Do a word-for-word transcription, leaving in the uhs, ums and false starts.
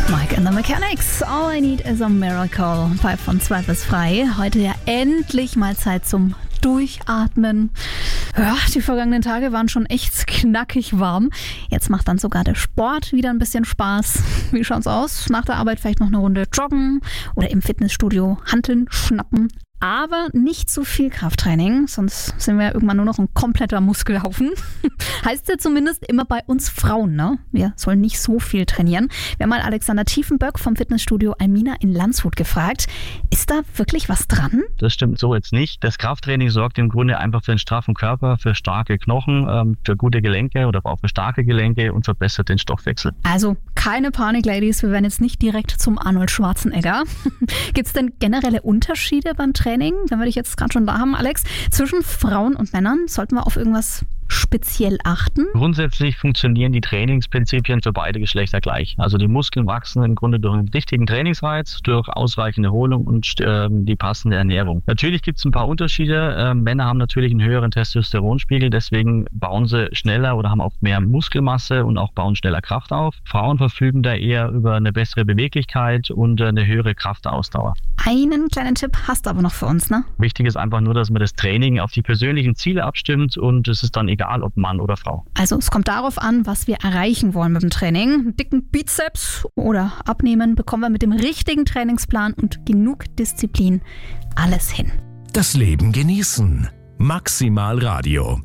Mike and the Mechanics, All I Need is a Miracle. Five von zwei bis frei. Heute ja endlich mal Zeit zum Durchatmen. Ja, die vergangenen Tage waren schon echt knackig warm. Jetzt macht dann sogar der Sport wieder ein bisschen Spaß. Wie schaut's aus? Nach der Arbeit vielleicht noch eine Runde joggen oder im Fitnessstudio Hanteln schnappen. Aber nicht zu viel Krafttraining, sonst sind wir ja irgendwann nur noch ein kompletter Muskelhaufen. Heißt ja zumindest immer bei uns Frauen, ne? Wir sollen nicht so viel trainieren. Wir haben mal Alexander Tiefenböck vom Fitnessstudio Almina in Landshut gefragt. Ist da wirklich was dran? Das stimmt so jetzt nicht. Das Krafttraining sorgt im Grunde einfach für einen straffen Körper, für starke Knochen, für gute Gelenke oder auch für starke Gelenke und verbessert den Stoffwechsel. Also keine Panik, Ladies, wir werden jetzt nicht direkt zum Arnold Schwarzenegger. Gibt es denn generelle Unterschiede beim Training? Wenn wir dich jetzt gerade schon da haben, Alex, zwischen Frauen und Männern, sollten wir auf irgendwas speziell achten? Grundsätzlich funktionieren die Trainingsprinzipien für beide Geschlechter gleich. Also die Muskeln wachsen im Grunde durch einen richtigen Trainingsreiz, durch ausreichende Erholung und äh, die passende Ernährung. Natürlich gibt es ein paar Unterschiede. Äh, Männer haben natürlich einen höheren Testosteronspiegel, deswegen bauen sie schneller oder haben auch mehr Muskelmasse und auch bauen schneller Kraft auf. Frauen verfügen da eher über eine bessere Beweglichkeit und äh, eine höhere Kraftausdauer. Einen kleinen Tipp hast du aber noch für uns, ne? Wichtig ist einfach nur, dass man das Training auf die persönlichen Ziele abstimmt und es ist dann egal, ob Mann oder Frau. Also es kommt darauf an, was wir erreichen wollen mit dem Training. Einen dicken Bizeps oder abnehmen bekommen wir mit dem richtigen Trainingsplan und genug Disziplin alles hin. Das Leben genießen. Maximal Radio.